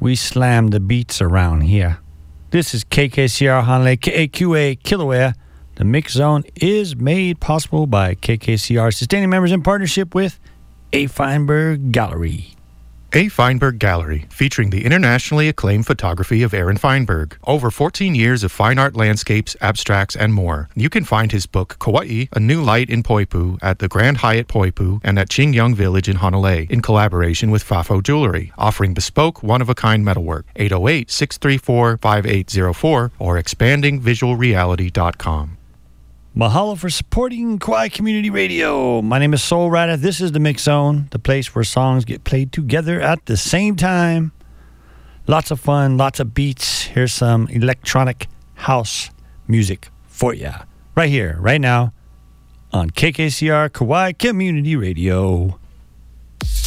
We slam the beats around here. This is KKCR Hanalei, KAQA Kilauea. The Mix Zone is made possible by KKCR, sustaining members in partnership with A. Feinberg Gallery. A. Feinberg Gallery, featuring the internationally acclaimed photography of Aaron Feinberg. Over 14 years of fine art landscapes, abstracts, and more. You can find his book, Kauai, A New Light in Poipu, at the Grand Hyatt Poipu and at Qingyang Village in Hanalei, in collaboration with Fafo Jewelry, offering bespoke, one-of-a-kind metalwork. 808-634-5804 or expandingvisualreality.com. Mahalo for supporting Kauai Community Radio. My name is Soul Rider. This is the Mix Zone, the place where songs get played together at the same time. Lots of fun, lots of beats. Here's some electronic house music for ya. Right here, right now, on KKCR Kauai Community Radio.